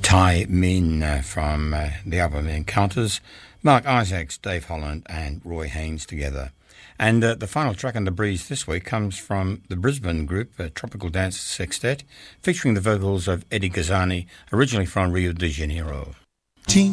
Thai Min from the album Encounters, Mark Isaacs, Dave Holland and Roy Haynes together. And the final track on The Breeze this week comes from the Brisbane group, Tropical Dance Sextet, featuring the vocals of Eddie Gazzani, originally from Rio de Janeiro.